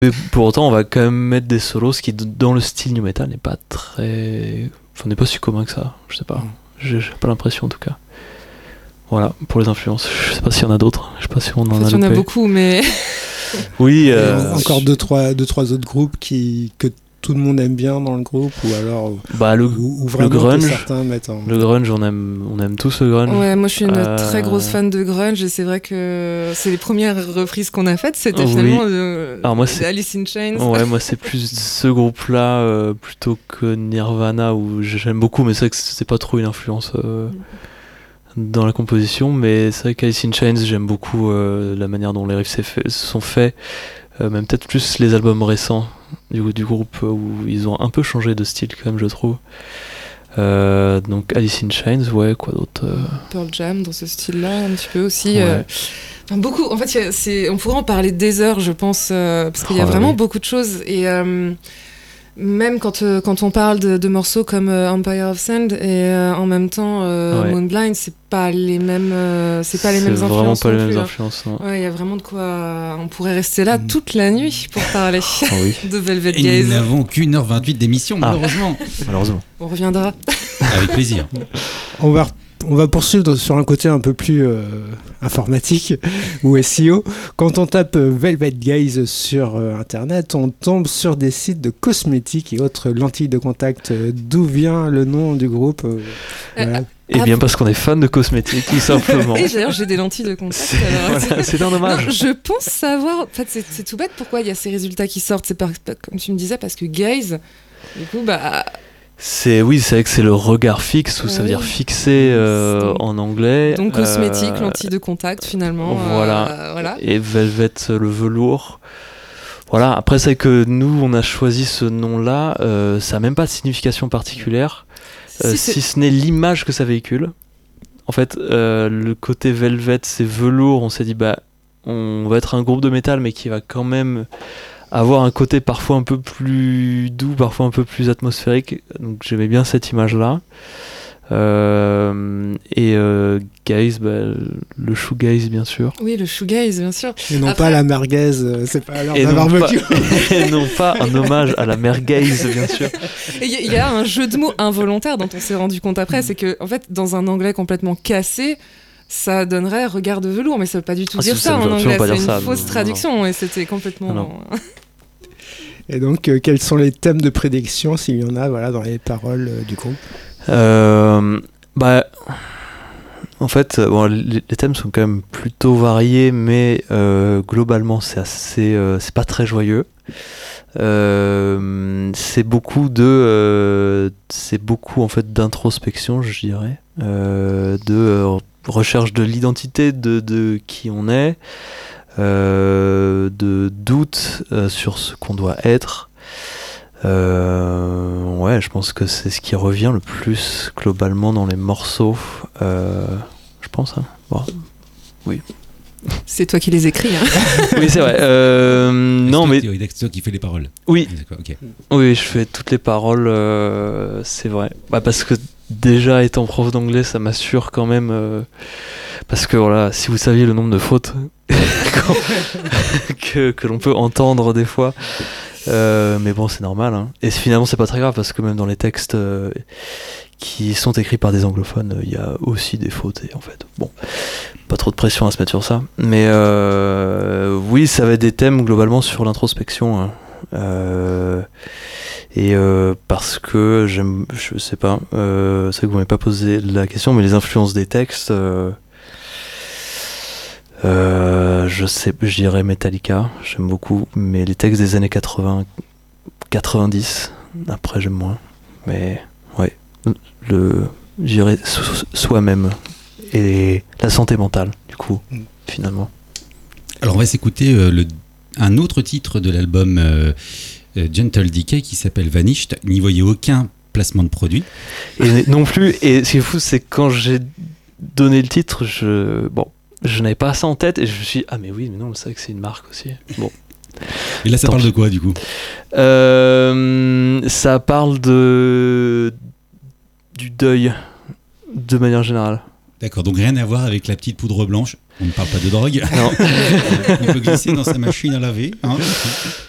Mais pour autant, on va quand même mettre des solos, ce qui dans le style new metal n'est pas très, enfin n'est pas si commun que ça. Je sais pas. J'ai pas l'impression en tout cas. Voilà pour les influences. Je sais pas s'il y en a d'autres. Je sais pas si on en a. Il y en a beaucoup, mais. Oui. Encore deux trois autres groupes que tout le monde aime bien dans le groupe, ou alors ou le grunge. Certains mettent en... Le grunge, on aime tous le grunge. Ouais, moi je suis une très grosse fan de grunge, et c'est vrai que c'est les premières reprises qu'on a faites, c'était finalement Alice in Chains. Ouais, moi c'est plus ce groupe-là plutôt que Nirvana, où j'aime beaucoup, mais c'est vrai que c'est pas trop une influence dans la composition. Mais c'est vrai qu'Alice in Chains, j'aime beaucoup la manière dont les riffs sont faits, même peut-être plus les albums récents du groupe, où ils ont un peu changé de style quand même, je trouve. Donc Alice in Chains, ouais, quoi d'autre Pearl Jam dans ce style-là un petit peu aussi. Ouais. Beaucoup. En fait, on pourrait en parler des heures, je pense, parce qu'il y a vraiment beaucoup de choses. Et même quand on parle de morceaux comme Empire of Sand et en même temps Moonblind, c'est pas les mêmes influences. C'est vraiment pas les mêmes influences. Ouais, il y a vraiment de quoi. On pourrait rester là toute la nuit pour parler de Velvet Gaze. Et nous n'avons qu'1h28 d'émission, malheureusement. Malheureusement. On reviendra. Avec plaisir. On va poursuivre sur un côté un peu plus informatique ou SEO. Quand on tape Velvet Gaze sur Internet, on tombe sur des sites de cosmétiques et autres lentilles de contact. D'où vient le nom du groupe voilà. Eh bien parce qu'on est fan de cosmétiques, tout simplement. Et d'ailleurs j'ai des lentilles de contact. C'est un hommage. Non, je pense savoir, en fait c'est tout bête pourquoi il y a ces résultats qui sortent. C'est comme tu me disais, parce que Gaze, du coup c'est vrai que c'est le regard fixe, ou ça veut dire fixé en anglais. Donc cosmétique, lentilles de contact finalement. Voilà. Et Velvet, le velours. Voilà. Après c'est que nous on a choisi ce nom-là, ça n'a même pas de signification particulière, si ce n'est l'image que ça véhicule. En fait, le côté Velvet, c'est velours. On s'est dit on va être un groupe de métal, mais qui va quand même avoir un côté parfois un peu plus doux, parfois un peu plus atmosphérique. Donc j'aimais bien cette image-là. Et gaze, le shoegaze bien sûr. Oui, le shoegaze bien sûr. Et non pas la merguez, c'est pas l'heure d'un barbecue. Et non pas un hommage à la merguez bien sûr. Il y a un jeu de mots involontaire dont on s'est rendu compte après, c'est que en fait dans un anglais complètement cassé, ça donnerait regard de velours, mais ça veut pas du tout dire ça en anglais, c'est une fausse traduction, et c'était complètement... Non. Et donc, quels sont les thèmes de prédiction, s'il y en a, dans les paroles du groupe ? En fait, les thèmes sont quand même plutôt variés, mais globalement, c'est pas très joyeux. C'est beaucoup en fait d'introspection, je dirais, de recherche de l'identité de qui on est, de doute sur ce qu'on doit être. Je pense que c'est ce qui revient le plus globalement dans les morceaux, je pense. Oui. C'est toi qui les écris, hein. Oui, c'est vrai. Non, mais c'est toi qui fais les paroles. Oui. D'accord, ok. Oui, je fais toutes les paroles. C'est vrai. Parce que déjà étant prof d'anglais, ça m'assure quand même. Parce que voilà, si vous saviez le nombre de fautes que l'on peut entendre des fois. Mais bon, c'est normal, hein. Et finalement c'est pas très grave, parce que même dans les textes qui sont écrits par des anglophones, il y a aussi des fautes, et en fait bon, pas trop de pression à se mettre sur ça, mais oui, ça va être des thèmes globalement sur l'introspection, hein. Et parce que je sais pas, c'est vrai que vous m'avez pas posé la question, mais les influences des textes, je dirais Metallica, j'aime beaucoup, mais les textes des années 80, 90, après j'aime moins, mais ouais, je dirais soi-même et la santé mentale, du coup, finalement. Alors on va s'écouter un autre titre de l'album Gentle Decay qui s'appelle Vanished. N'y voyez aucun placement de produit. Et non plus, et ce qui est fou, c'est quand j'ai donné le titre, je n'avais pas ça en tête, et je me suis dit, mais oui, mais non, c'est vrai que c'est une marque aussi. Bon. Et là, ça parle de quoi, du coup ? Ça parle du deuil, de manière générale. D'accord, donc rien à voir avec la petite poudre blanche. On ne parle pas de drogue. Non. On peut glisser dans sa machine à laver. Hein.